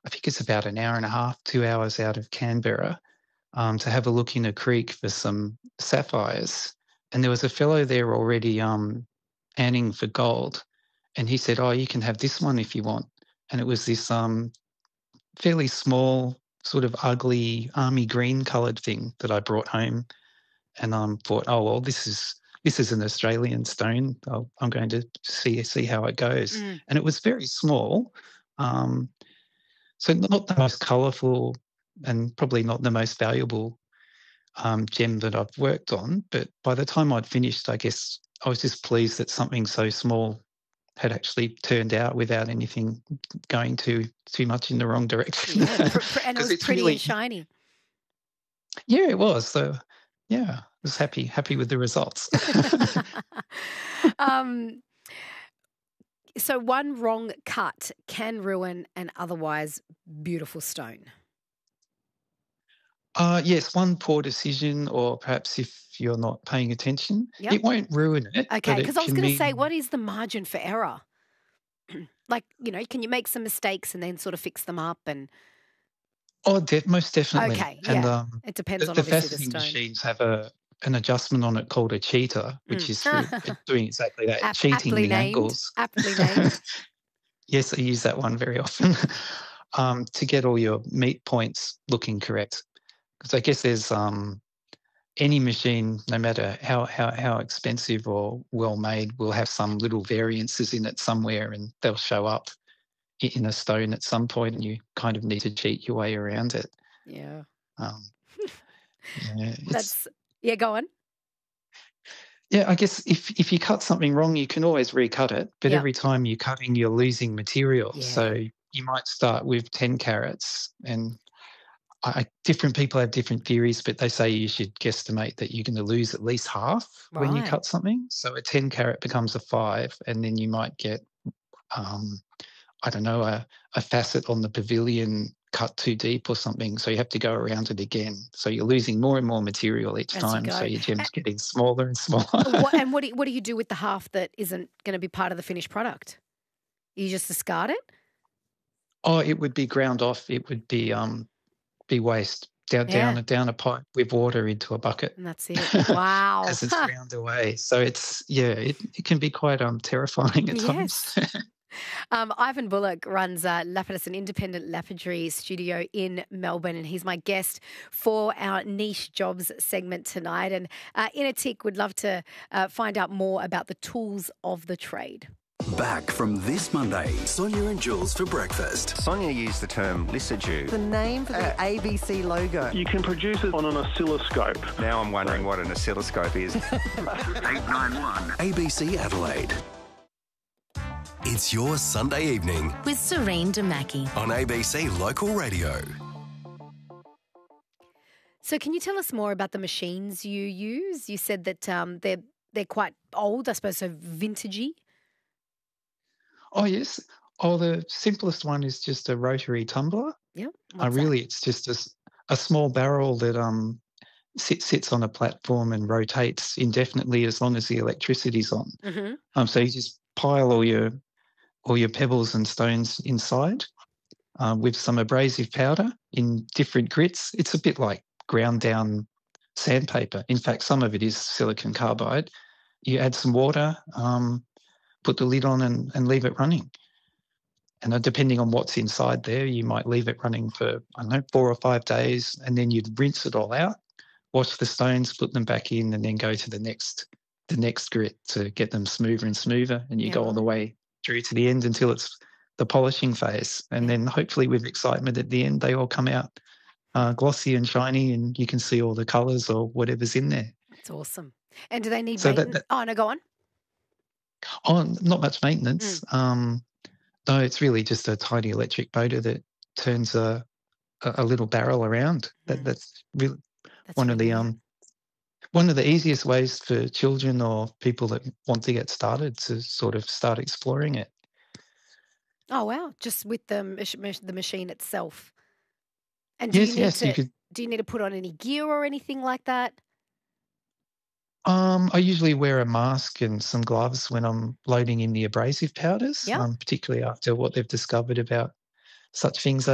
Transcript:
I think it's about an hour and a half, 2 hours out of Canberra, to have a look in a creek for some sapphires. And there was a fellow there already panning for gold, and he said, "Oh, you can have this one if you want." And it was this fairly small, sort of ugly army green coloured thing that I brought home, and thought, "Oh well, this is an Australian stone. I'm going to see how it goes." Mm. And it was very small, um, so not the most colourful and probably not the most valuable gem that I've worked on. But by the time I'd finished, I guess I was just pleased that something so small had actually turned out without anything going too much in the wrong direction. Yeah, and it Because was it's pretty and really, shiny. yeah, it was. So yeah, I was happy with the results. um, so one wrong cut can ruin an otherwise beautiful stone. Yes, one poor decision, or perhaps if you're not paying attention, Yep. it won't ruin it, Okay, but because it I was can going to say, mean, what is the margin for error? Like, can you make some mistakes and then sort of fix them up? And oh, most definitely. okay, And yeah, it depends on the obviously the faceting stone. machines have an adjustment on it called a cheater, which Mm. is for doing exactly that, cheating Aptly the named. angles. Aptly named. Yes, I use that one very often, to get all your meat points looking correct. Because I guess there's any machine, no matter how expensive or well made, will have some little variances in it somewhere, and they'll show up in a stone at some point, and you kind of need to cheat your way around it. Yeah, Um, yeah, that's yeah. Go on. I guess if you cut something wrong, you can always recut it, but Yeah, every time you're cutting, you're losing material. yeah. So you might start with 10 carats, and different people have different theories, but they say you should guesstimate that you're going to lose at least half when you Right. cut something. So a 10 carat becomes a 5, and then you might get, um, I don't know, a facet on the pavilion cut too deep or something. So you have to go around it again. So you're losing more and more material each As you time. So go. your gem's getting smaller and smaller. What do you do with the half that isn't going to be part of the finished product? You just discard it? Oh, it would be ground off. It would be waste Yeah, down a pipe with water into a bucket. and that's it. Wow. As it's ground away. So it can be quite terrifying at times. Yes. Ivan Bullock runs Lapidus, an independent lapidary studio in Melbourne, and he's my guest for our niche jobs segment tonight. And in a tick, would love to find out more about the tools of the trade. Back from this Monday, Sonia and Jules for breakfast. Sonia used the term Lissajou. The name for the ABC logo. You can produce it on an oscilloscope. Now I'm wondering what an oscilloscope is. 891 ABC Adelaide. It's your Sunday evening with Serene Demaki on ABC Local Radio. So can you tell us more about the machines you use? You said that they're quite old, I suppose, so vintagey. Oh, yes. Oh, the simplest one is just a rotary tumbler. Yeah. What's that? Really, it's just a small barrel that sits on a platform and rotates indefinitely as long as the electricity's on. Mm-hmm. So you just pile all your pebbles and stones inside with some abrasive powder in different grits. It's a bit like ground down sandpaper. In fact, some of it is silicon carbide. You add some water, put the lid on and leave it running. And depending on what's inside there, you might leave it running for, 4 or 5 days, and then you'd rinse it all out, wash the stones, put them back in, and then go to the next grit to get them smoother and smoother. And you go all the way through to the end until it's the polishing phase. And then hopefully with excitement at the end, they all come out glossy and shiny, and you can see all the colours or whatever's in there. That's awesome. And do they need So maintenance? Oh, no, go on. Oh, not much maintenance. No, it's really just a tiny electric motor that turns a little barrel around. That's really one of the easiest ways for children or people that want to get started to sort of start exploring it. Oh, wow. Just with the machine itself. And You could. do you need to put on any gear or anything like that? I usually wear a mask and some gloves when I'm loading in the abrasive powders, Yeah. particularly after what they've discovered about such things